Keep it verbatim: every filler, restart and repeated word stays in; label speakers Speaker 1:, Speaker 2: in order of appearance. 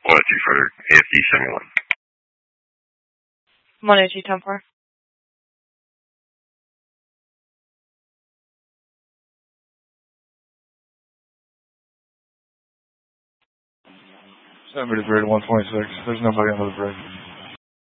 Speaker 1: one oh two further, A F D seventy-one.
Speaker 2: one oh two, ten four.
Speaker 3: Send me to bridge one twenty-six. There's nobody under the bridge.